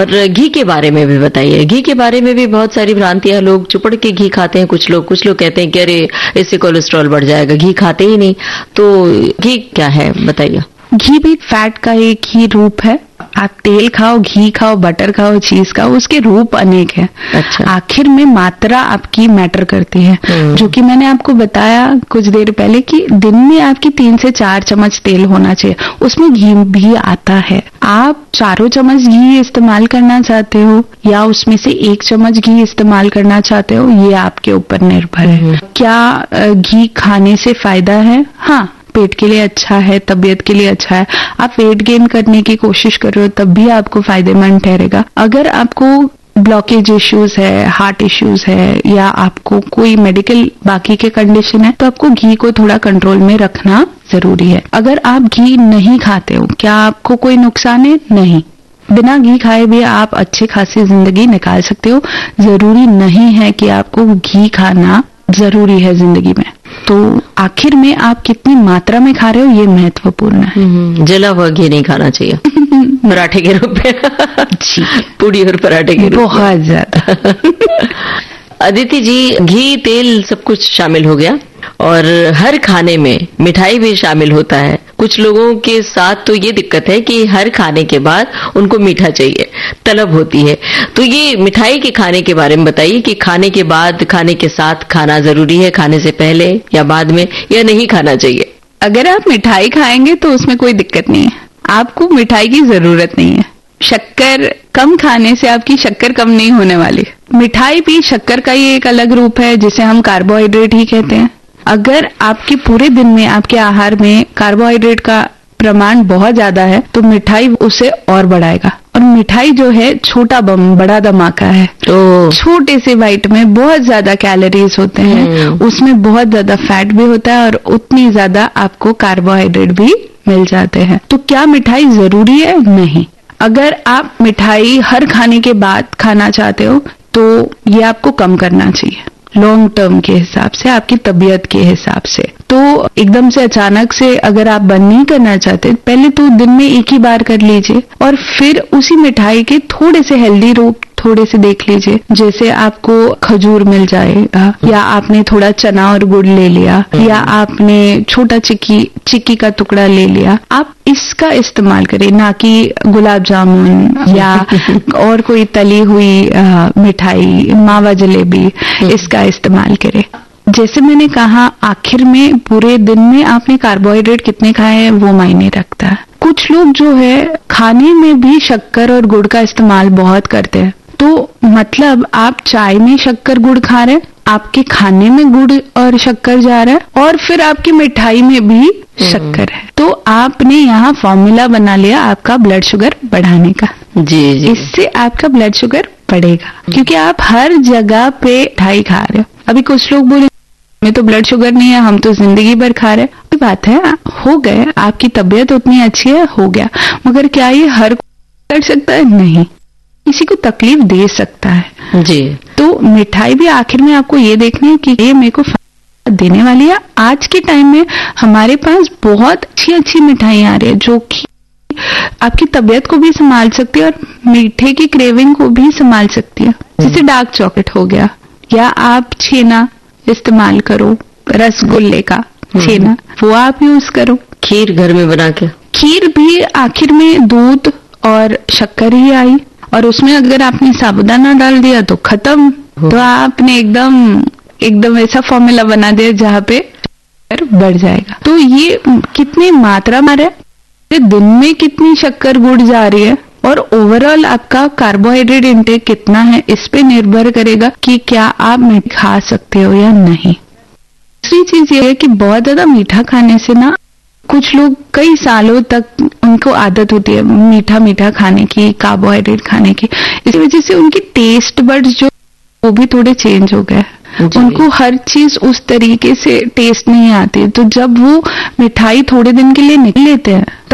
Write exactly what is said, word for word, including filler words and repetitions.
और घी के बारे में भी बताइए। घी के बारे में भी बहुत सारी भ्रांतियां, लोग चुपड़ के घी खाते हैं कुछ लोग कुछ लोग कहते हैं कि अरे इससे कोलेस्ट्रॉल बढ़ जाएगा, घी खाते ही नहीं। तो घी क्या है बताइए। घी भी फैट का एक ही रूप है। आप तेल खाओ, घी खाओ, बटर खाओ, चीज खाओ, उसके रूप अनेक है। अच्छा। आखिर में मात्रा आपकी मैटर करती है, जो कि मैंने आपको बताया कुछ देर पहले कि दिन में आपकी तीन से चार चम्मच तेल होना चाहिए, उसमें घी भी आता है। आप चारों चम्मच घी इस्तेमाल करना चाहते हो या उसमें से एक चम्मच घी इस्तेमाल करना चाहते हो, ये आपके ऊपर निर्भर है। क्या घी खाने से फायदा है? हाँ, पेट के लिए अच्छा है, तबीयत के लिए अच्छा है। आप वेट गेन करने की कोशिश कर रहे हो तब भी आपको फायदेमंद ठहरेगा। अगर आपको ब्लॉकेज इश्यूज है, हार्ट इश्यूज है या आपको कोई मेडिकल बाकी के कंडीशन है तो आपको घी को थोड़ा कंट्रोल में रखना जरूरी है। अगर आप घी नहीं खाते हो, क्या आपको कोई नुकसान है? नहीं। बिना घी खाए भी आप अच्छी खासी जिंदगी निकाल सकते हो। जरूरी नहीं है कि आपको घी खाना जरूरी है जिंदगी में। तो आखिर में आप कितनी मात्रा में खा रहे हो ये महत्वपूर्ण है। जला हुआ घी नहीं खाना चाहिए पराठे के रूप में। जी, पूड़ी और पराठे के रूप में बहुत ज्यादा। अदिति जी, घी तेल सब कुछ शामिल हो गया और हर खाने में मिठाई भी शामिल होता है। कुछ लोगों के साथ तो ये दिक्कत है कि हर खाने के बाद उनको मीठा चाहिए, तलब होती है। तो ये मिठाई के खाने के बारे में बताइए कि खाने के बाद, खाने के साथ खाना जरूरी है, खाने से पहले या बाद में, या नहीं खाना चाहिए? अगर आप मिठाई खाएंगे तो उसमें कोई दिक्कत नहीं है, आपको मिठाई की जरूरत नहीं है। शक्कर कम खाने से आपकी शक्कर कम नहीं होने वाली। मिठाई भी शक्कर का ही एक अलग रूप है जिसे हम कार्बोहाइड्रेट ही कहते हैं। अगर आपके पूरे दिन में आपके आहार में कार्बोहाइड्रेट का प्रमाण बहुत ज्यादा है तो मिठाई उसे और बढ़ाएगा। और मिठाई जो है छोटा बम बड़ा धमाका है। तो छोटे से बाइट में बहुत ज्यादा कैलोरीज होते हैं, उसमें बहुत ज्यादा फैट भी होता है और उतनी ज्यादा आपको कार्बोहाइड्रेट भी मिल जाते हैं। तो क्या मिठाई जरूरी है? नहीं। अगर आप मिठाई हर खाने के बाद खाना चाहते हो तो ये आपको कम करना चाहिए लॉन्ग टर्म के हिसाब से, आपकी तबीयत के हिसाब से। तो एकदम से अचानक से अगर आप बंद नहीं करना चाहते, पहले तो दिन में एक ही बार कर लीजिए और फिर उसी मिठाई के थोड़े से हेल्दी रूप थोड़े से देख लीजिए। जैसे आपको खजूर मिल जाएगा या आपने थोड़ा चना और गुड़ ले लिया या आपने छोटा चिक्की चिक्की का टुकड़ा ले लिया। आप इसका इस्तेमाल करें, ना कि गुलाब जामुन या और कोई तली हुई मिठाई, मावा जलेबी, इसका इस्तेमाल करें। जैसे मैंने कहा, आखिर में पूरे दिन में आपने कार्बोहाइड्रेट कितने खाए हैं वो मायने रखता है। कुछ लोग जो है खाने में भी शक्कर और गुड़ का इस्तेमाल बहुत करते हैं। तो मतलब आप चाय में शक्कर गुड़ खा रहे हैं, आपके खाने में गुड़ और शक्कर जा रहा है और फिर आपकी मिठाई में भी शक्कर है। तो आपने यहाँ फॉर्मूला बना लिया आपका ब्लड शुगर बढ़ाने का। जी जी। इससे आपका ब्लड शुगर बढ़ेगा क्योंकि आप हर जगह पे मिठाई खा रहे हो। अभी कुछ लोग बोले में तो ब्लड शुगर नहीं है, हम तो जिंदगी भर खा रहे हैं। बात है, हो गए, आपकी तबीयत उतनी अच्छी है, हो गया। मगर क्या ये हर कोई कर सकता है? नहीं, किसी को तकलीफ दे सकता है। जी। तो मिठाई भी आखिर में आपको ये देखना है कि ये मेरे को फायदा देने वाली है। आज के टाइम में हमारे पास बहुत अच्छी अच्छी मिठाई आ रही है जो कि आपकी तबीयत को भी संभाल सकती है और मीठे की क्रेविंग को भी संभाल सकती है। जैसे डार्क चॉकलेट हो गया, या आप छेना इस्तेमाल करो, रसगुल्ले का छेना, वो आप यूज करो। खीर घर में बना के, खीर भी आखिर में दूध और शक्कर ही आई और उसमें अगर आपने साबुदाना डाल दिया तो खत्म। तो आपने एकदम एकदम ऐसा फॉर्मूला बना दिया जहाँ पे शक्कर बढ़ जाएगा। तो ये कितनी मात्रा में है, दिन में कितनी शक्कर गुड़ जा रही है और ओवरऑल आपका कार्बोहाइड्रेट इंटेक कितना है, इस पे निर्भर करेगा कि क्या आप मीठा खा सकते हो या नहीं। दूसरी चीज ये है कि बहुत ज्यादा मीठा खाने से ना कुछ लोग कई सालों तक उनको आदत होती है मीठा मीठा खाने की, कार्बोहाइड्रेट खाने की। इस वजह से उनकी टेस्ट बड्स जो वो भी थोड़े चेंज हो गए। उनको हर चीज उस तरीके से टेस्ट नहीं आती। तो जब वो मिठाई थोड़े दिन के लिए निकल लेते हैं